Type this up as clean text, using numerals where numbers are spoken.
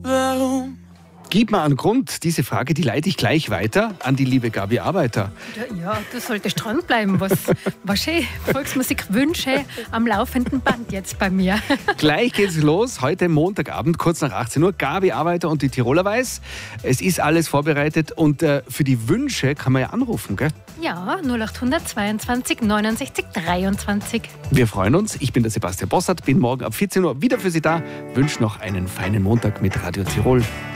Warum? Gib mal einen Grund. Diese Frage, die leite ich gleich weiter an die liebe Gabi Arbeiter. Ja, du solltest dranbleiben. Was schön. Volksmusikwünsche am laufenden Band jetzt bei mir. Gleich geht's los. Heute Montagabend, kurz nach 18 Uhr. Gabi Arbeiter und die Tiroler Weiß. Es ist alles vorbereitet und für die Wünsche kann man ja anrufen, gell? Ja, 0800 22 69 23. Wir freuen uns. Ich bin der Sebastian Bossert, bin morgen ab 14 Uhr wieder für Sie da. Wünsche noch einen feinen Montag mit Radio Tirol.